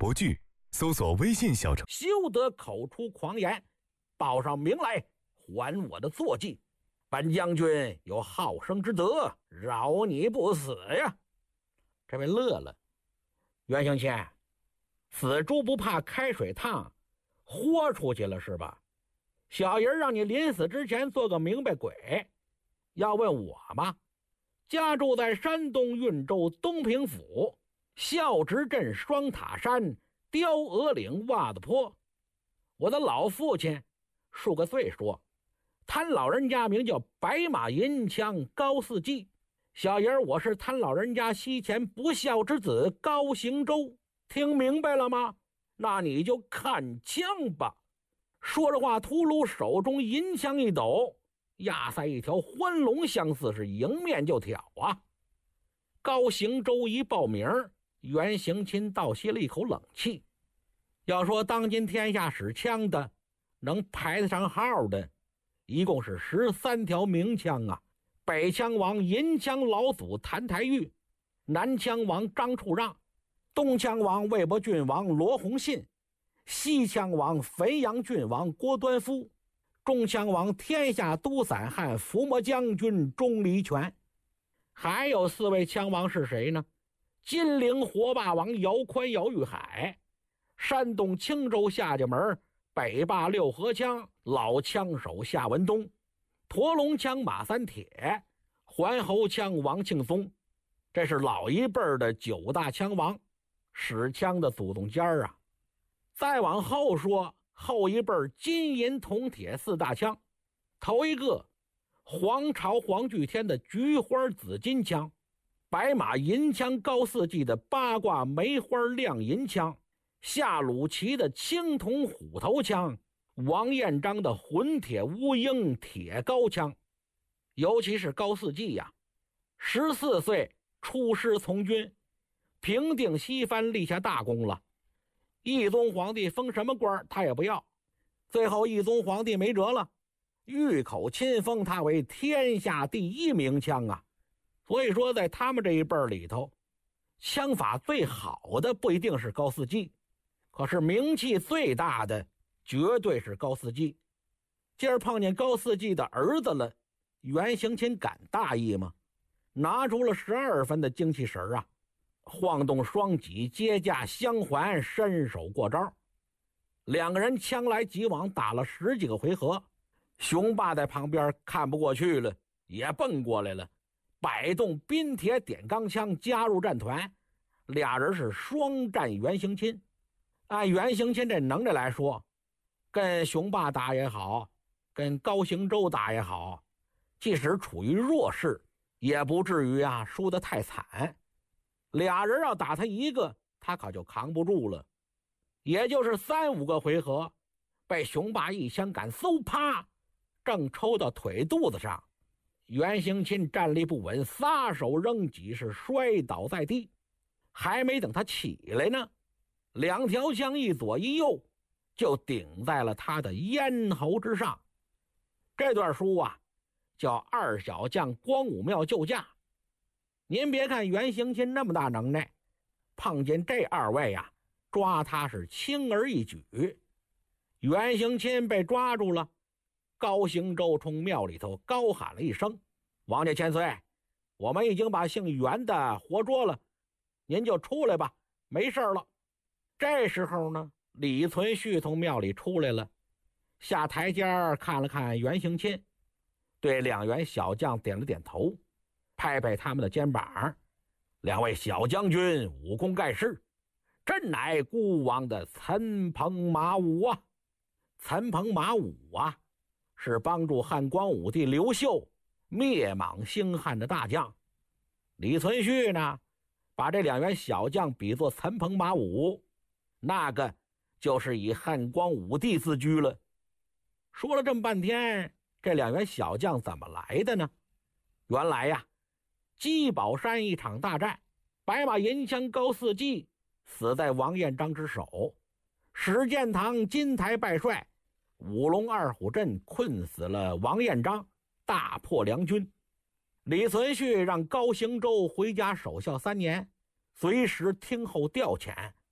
播剧，搜索微信小程休得口出狂言，报上名来，还我的坐骑。本将军有好生之德，饶你不死呀！这位乐了，袁行谦，死猪不怕开水烫，豁出去了是吧？小爷让你临死之前做个明白鬼。要问我吗？家住在山东运州东平府孝直镇双塔山雕鹅岭袜子坡。我的老父亲数个岁说，他老人家名叫白马银枪高四季。小爷我是他老人家西前不孝之子高行周。听明白了吗？那你就看枪吧。说着话，秃噜手中银枪一抖，压塞一条欢龙相似，是迎面就挑啊！高行周一报名，袁行钦倒吸了一口冷气。要说当今天下使枪的，能排得上号的，一共是13条名枪啊！北枪王银枪老祖谭台玉，南枪王张处让，东枪王魏博郡王罗洪信，西枪王汾阳郡王郭端夫，中枪王天下都散汉伏魔将军钟离权。还有4位枪王是谁呢？金陵火霸王姚宽姚玉海，山东青州夏家门北霸六合枪老枪手夏文东，驼龙枪马三铁，环侯枪王庆松。这是老一辈的9大枪王，使枪的祖宗家啊。再往后说，后一辈金银铜铁4大枪，头一个黄巢黄巨天的菊花紫金枪，白马银枪高四季的八卦梅花亮银枪，夏鲁齐的青铜虎头枪，王彦章的混铁乌鹰铁高枪。尤其是高四季呀，14岁出师从军，平定西番，立下大功了。懿宗皇帝封什么官他也不要，最后懿宗皇帝没辙了，御口亲封他为天下第1名枪啊。所以说在他们这一辈里头，枪法最好的不一定是高四季，可是名气最大的绝对是高四季。今儿碰见高四季的儿子了，袁行钦敢大意吗？拿出了12分的精气神啊，晃动双戟，接驾相还，伸手过招。2个人枪来戟往，打了10几个回合。雄霸在旁边看不过去了，也蹦过来了，摆动冰铁点钢枪加入战团。俩人是双战袁行钦。按袁行钦这能耐来说，跟雄霸打也好，跟高行周打也好，即使处于弱势，也不至于输得太惨。俩人要打他一个，他可就扛不住了。也就是3、5个回合，被雄霸一枪杆嗖啪，正抽到腿肚子上。袁行钦站立不稳，撒手扔戟，是摔倒在地。还没等他起来呢，2条枪一左一右就顶在了他的咽喉之上。这段书叫二小将光武庙救驾。您别看袁行钦那么大能耐，碰见这2位抓他是轻而易举。袁行钦被抓住了，高行周冲庙里头高喊了一声：“王家千岁，我们已经把姓袁的活捉了，您就出来吧，没事了。”这时候呢，李存勖从庙里出来了，下台阶看了看袁行钦，对2员小将点了点头，拍拍他们的肩膀：“2位小将军武功盖世，朕乃孤王的岑彭马武啊。”岑彭马武是帮助汉光武帝刘秀灭莽兴汉的大将。李存勖呢，把这2员小将比作岑彭马武，那个就是以汉光武帝自居了。说了这么半天，这2员小将怎么来的呢？原来鸡宝山一场大战，白马银枪高四季死在王彦章之手，史建堂金台败帅，五龙二虎阵困死了王彦章，大破梁军。李存勖让高行周回家守孝3年，随时听候调遣。